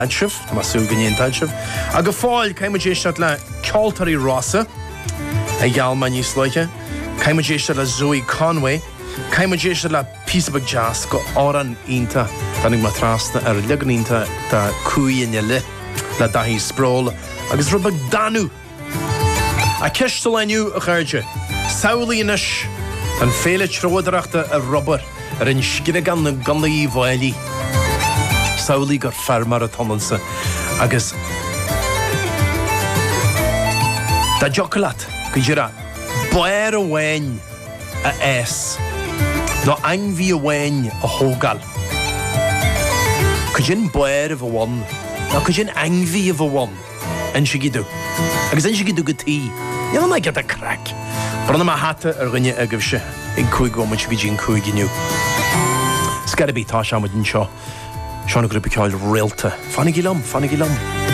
Tadshrif, masú gníon tadshrif. A go fáil caiime déiste le ceoltarí Rossa a ghealma níos leiche. Caiime déiste le Zoe Conway. Caiime déiste le Peaceable Jazz go áran ínta danig matrasna ar leganínta da cúine le dahí spróla agus rubag danú. A ceiste leniu a chuirde. Saolínis an féle tróideachta a rubber ar an scinne gan na gandaí bhailí. Saolí gur fermar a tonansa agus da jocolat go dtíra bair a bhain a és nó ainmhí a bhain a hógal. Go dtín bair a bhain nó go dtín ainmhí a bhain an sigidú. Agus an sigidú go tí. Níl na get a crack. Brana ma hata ar rinne agah se in cúig go muid go dtín cúig inniu. Scarabí tá seamad in seo. Seánna grúpa ceáil réalta. Fannig í lam.